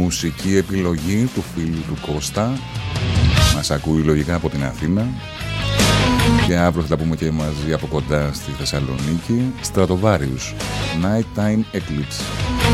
μουσική επιλογή του φίλου του Κώστα. Μας ακούει λογικά από την Αθήνα. Και αύριο θα τα πούμε και μαζί από κοντά στη Θεσσαλονίκη. Στρατοβάριους, Nighttime Eclipse.